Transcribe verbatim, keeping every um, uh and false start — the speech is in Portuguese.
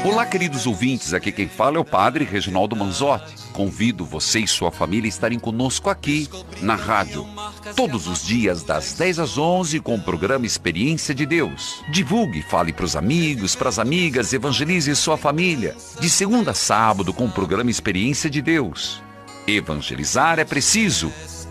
Olá, queridos ouvintes, aqui quem fala é o Padre Reginaldo Manzotti. Convido você e sua família a estarem conosco aqui, na rádio, todos os dias das dez às onze com o programa Experiência de Deus. Divulgue, fale para os amigos, para as amigas, evangelize sua família. De segunda a sábado com o programa Experiência de Deus. Evangelizar é preciso,